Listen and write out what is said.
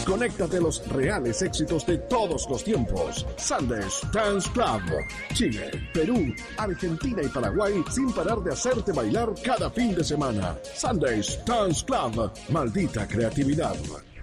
Conéctate a los reales éxitos de todos los tiempos. Sundays Dance Club. Chile, Perú, Argentina y Paraguay sin parar de hacerte bailar cada fin de semana. Sundays Dance Club. Maldita creatividad.